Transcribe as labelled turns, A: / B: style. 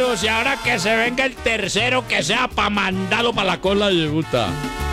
A: saludos y ahora que se venga el tercero que sea pa' mandarlo pa' la cola de Utah.